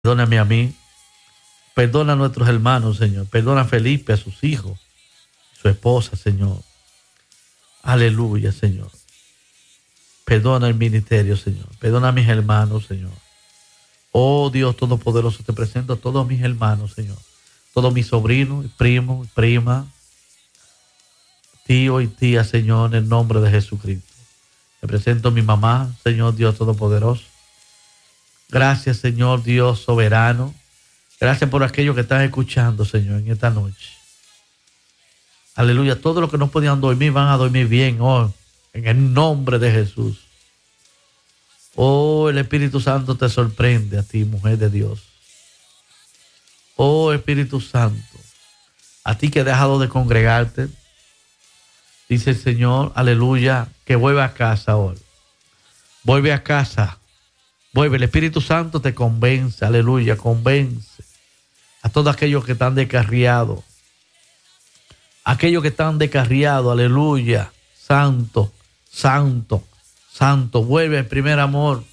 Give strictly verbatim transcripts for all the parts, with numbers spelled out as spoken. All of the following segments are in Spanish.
Perdóname a mí, perdona a nuestros hermanos, Señor, perdona a Felipe, a sus hijos, su esposa, Señor. Aleluya, Señor. Perdona el ministerio, Señor. Perdona a mis hermanos, Señor. Oh Dios Todopoderoso, te presento a todos mis hermanos, Señor. Todos mis sobrinos, primos, primas, tío y tía, Señor, en el nombre de Jesucristo. Te presento a mi mamá, Señor Dios Todopoderoso. Gracias, Señor Dios soberano. Gracias por aquellos que están escuchando, Señor, en esta noche. Aleluya. Todos los que no podían dormir van a dormir bien hoy, en el nombre de Jesús. Oh, el Espíritu Santo te sorprende a ti, mujer de Dios. Oh, Espíritu Santo, a ti que has dejado de congregarte, dice el Señor, aleluya, que vuelve a casa hoy. Vuelve a casa. Vuelve, el Espíritu Santo te convence, aleluya, convence a todos aquellos que están descarriados. Aquellos que están descarriados, aleluya, santo, santo, santo, vuelve al primer amor.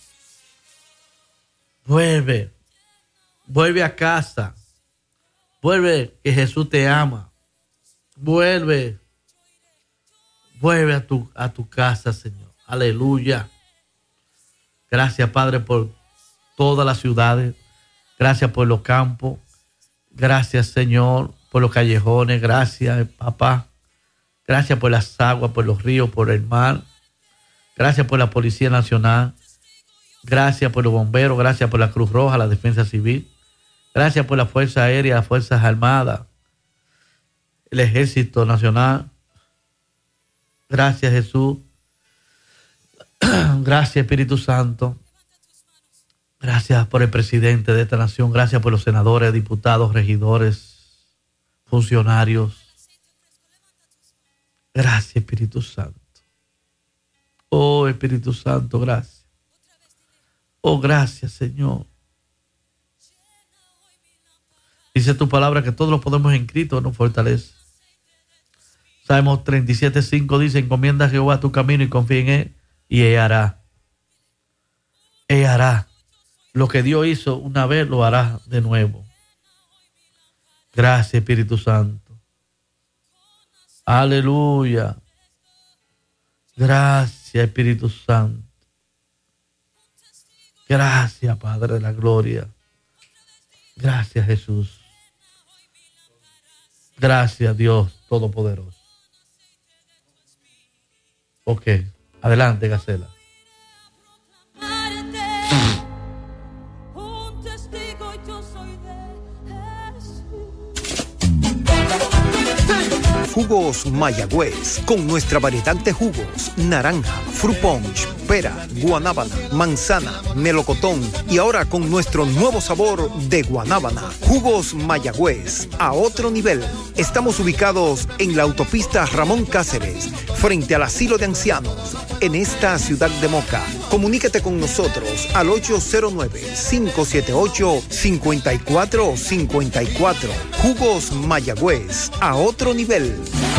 Vuelve, vuelve a casa. Vuelve, que Jesús te ama. Vuelve, vuelve a tu, a tu casa, Señor. Aleluya. Gracias, Padre, por todas las ciudades. Gracias por los campos. Gracias, Señor, por los callejones. Gracias, papá. Gracias por las aguas, por los ríos, por el mar. Gracias por la Policía Nacional. Gracias por los bomberos. Gracias por la Cruz Roja, la Defensa Civil. Gracias por la Fuerza Aérea, las Fuerzas Armadas, el Ejército Nacional. Gracias, Jesús. Gracias, Espíritu Santo. Gracias por el presidente de esta nación. Gracias por los senadores, diputados, regidores, funcionarios. Gracias, Espíritu Santo. Oh, Espíritu Santo, gracias. Oh, gracias, Señor. Dice tu palabra que todos los podemos en Cristo nos fortalece. Salmos treinta y siete, cinco dice, encomienda a Jehová tu camino y confía en él, y él hará. Él hará. Lo que Dios hizo una vez, lo hará de nuevo. Gracias, Espíritu Santo. Aleluya. Gracias, Espíritu Santo. Gracias, Padre de la gloria. Gracias, Jesús. Gracias, Dios Todopoderoso. Ok, adelante, Gacela. Jugos Mayagüez, con nuestra variedad de jugos: naranja, fruit punch, pera, guanábana, manzana, melocotón y ahora con nuestro nuevo sabor de guanábana. Jugos Mayagüez, a otro nivel. Estamos ubicados en la autopista Ramón Cáceres, frente al asilo de ancianos, en esta ciudad de Moca. Comunícate con nosotros al ocho cero nueve, cinco siete ocho, cinco cuatro cinco cuatro. Jugos Mayagüez, a otro nivel.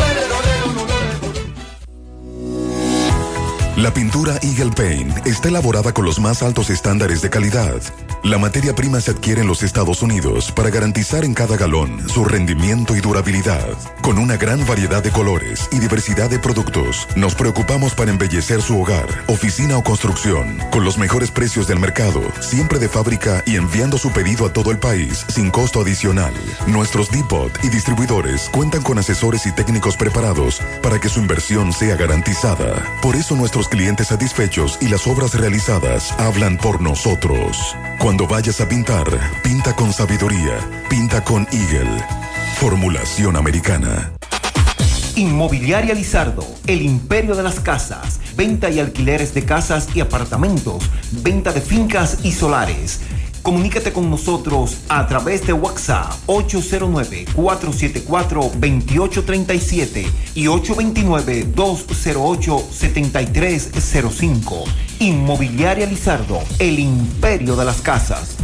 La pintura Eagle Paint está elaborada con los más altos estándares de calidad. La materia prima se adquiere en los Estados Unidos para garantizar en cada galón su rendimiento y durabilidad. Con una gran variedad de colores y diversidad de productos, nos preocupamos para embellecer su hogar, oficina o construcción, con los mejores precios del mercado, siempre de fábrica y enviando su pedido a todo el país sin costo adicional. Nuestros depot y distribuidores cuentan con asesores y técnicos preparados para que su inversión sea garantizada. Por eso nuestros clientes satisfechos y las obras realizadas hablan por nosotros. Cuando vayas a pintar, pinta con sabiduría, pinta con Eagle. Formulación americana. Inmobiliaria Lizardo, el imperio de las casas. Venta y alquileres de casas y apartamentos. Venta de fincas y solares. Comunícate con nosotros a través de WhatsApp ocho cero nueve, cuatro siete cuatro, dos ocho tres siete y ocho dos nueve, dos cero ocho, siete tres cero cinco. Inmobiliaria Lizardo, el imperio de las casas.